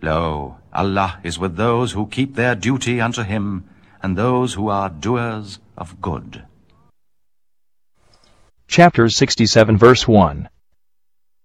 Lo, Allah is with those who keep their duty unto him, and those who are doers of good. Chapter 67, verse 1.